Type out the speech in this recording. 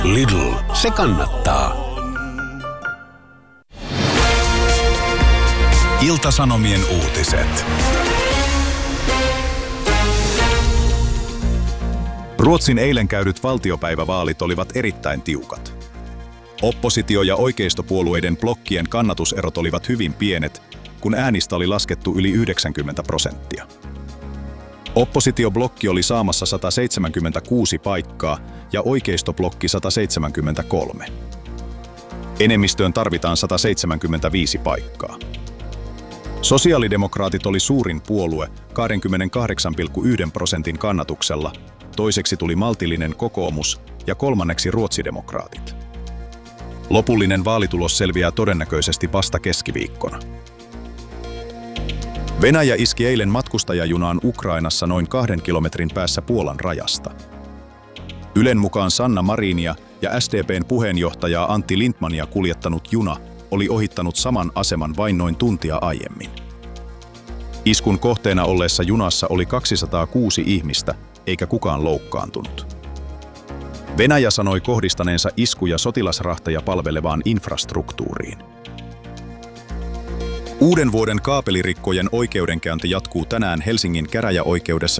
Lidl, se kannattaa. Ilta-Sanomien uutiset. Ruotsin eilen käydyt valtiopäivävaalit olivat erittäin tiukat. Oppositio- ja oikeistopuolueiden blokkien kannatuserot olivat hyvin pienet, kun äänistä oli laskettu yli 90%. Oppositioblokki oli saamassa 176 paikkaa ja oikeistoblokki 173. Enemmistöön tarvitaan 175 paikkaa. Sosiaalidemokraatit oli suurin puolue 28,1% kannatuksella, toiseksi tuli maltillinen kokoomus ja kolmanneksi ruotsidemokraatit. Lopullinen vaalitulos selviää todennäköisesti vasta keskiviikkona. Venäjä iski eilen matkustajajunaan Ukrainassa noin 2 kilometrin päässä Puolan rajasta. Ylen mukaan Sanna Marinia ja SDP:n puheenjohtajaa Antti Lindtmania kuljettanut juna oli ohittanut saman aseman vain noin tuntia aiemmin. Iskun kohteena olleessa junassa oli 206 ihmistä, eikä kukaan loukkaantunut. Venäjä sanoi kohdistaneensa iskuja sotilasrahteja palvelevaan infrastruktuuriin. Uuden vuoden kaapelirikkojen oikeudenkäynti jatkuu tänään Helsingin käräjäoikeudessa